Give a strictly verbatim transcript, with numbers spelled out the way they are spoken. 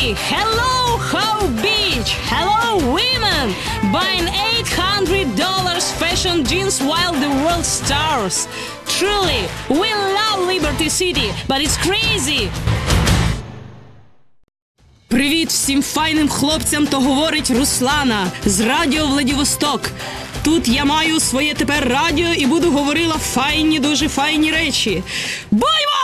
City! Hello, How Beach! Hello, women! Buying eight hundred dollars fashion jeans while the world starves. Truly, we love Liberty City, but it's crazy! Привіт всім файним хлопцям, то говорить Руслана з Радіо Владивосток. Тут я маю своє тепер радіо і буду говорила файні, дуже файні речі. Боймо!